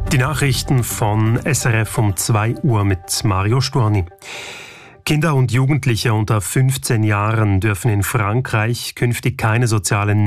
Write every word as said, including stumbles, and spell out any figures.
Die Nachrichten von S R F um zwei Uhr mit Mario Storni. Kinder und Jugendliche unter fünfzehn Jahren dürfen in Frankreich künftig keine sozialen